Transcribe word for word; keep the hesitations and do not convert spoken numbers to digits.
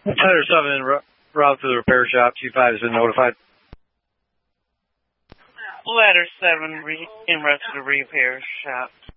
Ladder seven en route to the repair shop. Two five has been notified. Ladder seven re- en route to the repair shop.